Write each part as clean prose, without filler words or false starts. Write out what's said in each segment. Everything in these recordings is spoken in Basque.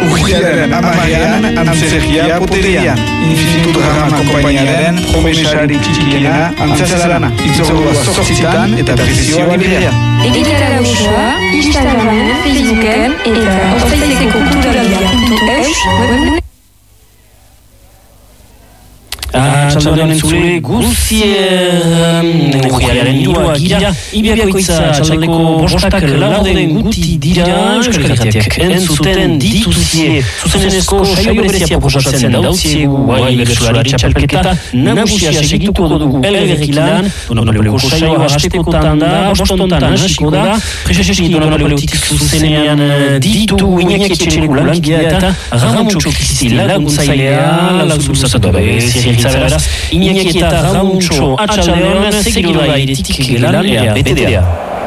Urriaren amarean, antzerkia poterian. Infinitu drama konpainiaren, promesari txikiena, antzazarana. Itzordua 8 eta prezioa librea. Egitea Lausua, Instagramen, Facebooken eta Ostaiteko kulturalia.eus webgune. Txaldean entzule guzier urriaren irua gira Ibiakoitza txaldeko bostak laurden guti dira Euskal Herriak entzuten dituzie Zuzenezko saio berezia proposatzen dautziegu Guai bertsulari txapelketa nagusia segituko dugu Elgerrekilan Donapoleko saioa hastekotan da Bostontan hasiko da Prezeski Donapoleutik zuzenean ditu Iñaki Etxeleko langilea eta Ramutxo Kristi laguntzailea Lauzuzatu beraz, Iñaki eta Ramutxo atxaldeon segiru da iretik lan ea BTDA.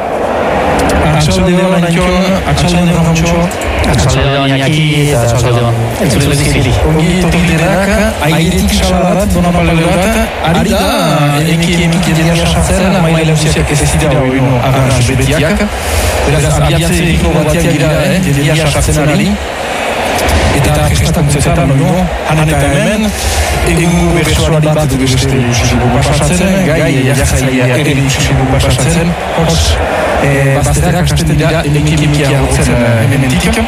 Atxaldeon Antxon, atxaldeon Ramutxo, atxaldeon Iñaki eta atxaldeon entzule zikili. Ongi tokidenak, airetik salabat, Donapaleurat, ari da, emiki dira sartzen, maila usiak ez dira hori agarraz betiak. Beraz, abiatze eriko batiak dira, dira sartzen ari. Eta prestakuntzetan, hanan eta hemen, egungo bertsuari bat beste usizigu pasatzen, gai jartzailea ere usizigu pasatzen, hors, bazterak hasten dira emiki agotzen hementik.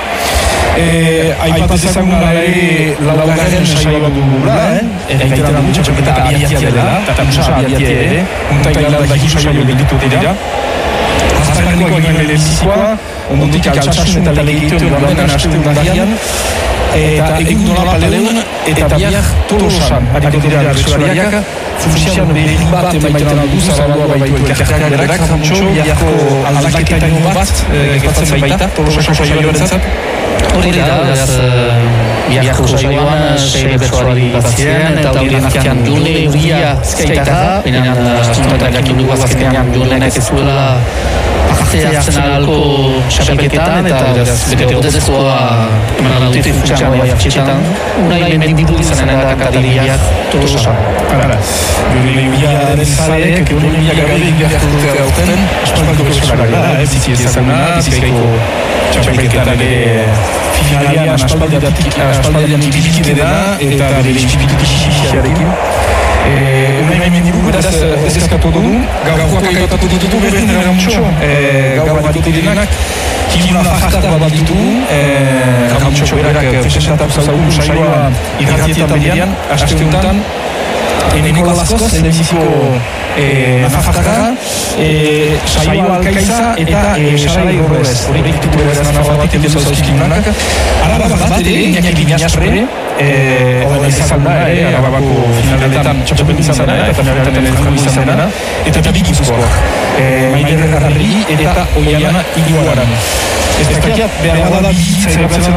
Aipat ezagun ere laugarren saioa dugula, erraiteran dugu txapelketa abiatia dela, eta musa abiatia ere, untailala da hiru saio gelditu dira. Aztarreneko egin lehenzikoa, ondotik altsasun eta legitu joan haste undarian, eta egun Donapaleun eta biak Tolosan hariko dira bertsulariak, funzian berri bat emaiten aldu zabaldua baitu elkarteak berak, Ramutxo, biako aldaketaino bat gertatzen baita Tolosako saioarentzat. Hori da, biako saioan sei bertsulari batzien eta horien artean Jule Uria Zkaitarra, benean astuntatak jakin dugu azkenean Julenek ez duela parte hartzen alko xapelketan eta bete ordezkoa eman dute futxan bai hartxetan. Unai menditu izanen da kantariak Tolosan. Jule Uria denzalek, Jule Uria gabeirik beharko dute gauten, aspaldiko bertsulari da, bizi ezaguna, Bizkaiko txapelketan ere finalian aspaldian ibilkide da eta bere ispipikixiarekin. Unai menditu beraz ez eskatu dugu, gaurkoak aipatu ditutu berdin Ramutxo, gaur hariko direnak, kimuna fartak bat ditugu, Ramutxo berak fesesatap zaugun saioa irratietan berian, aste honetan, Nikolas Koz, lehenbiziko Nafartaka, saioa alkaiza eta Sarai Gorrez. Hori ditugu beraz Nafartatik edo zauzkimunak. Araba bat ere, Iñaki Binaspre, horrela izan da, Arabako finaletan txapelketa izan dena, eta finaletan elkargo izan dena, eta bi Gipuzkoak. Maider Garri eta Oiana Iguaran. Ez dakiat, behar bada bizitza ebatzen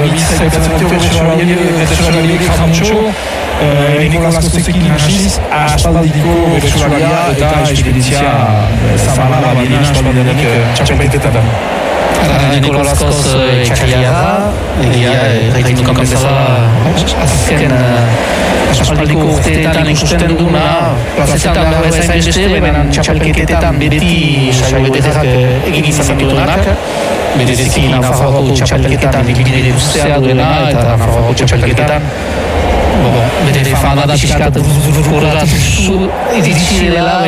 dut, bertsolariek Ramutxo, Nikolas Kozekin hasiz, aspaldiko bertsolaria eta esperientzia zabala badina aspaldianik txapelketetan. Nikolas Koz txakia da, egia erraitu dukan bezala azken aspaldiko urteetan ikusten duguna, plazetan behar bezain beste, baina txapelketetan beti saio beterak egin izan dituenak, bereziki Nafarroako txapelketan egin guztia duena eta Nafarroako txapelketan bere fama da pixkat horretatu iritsi dela,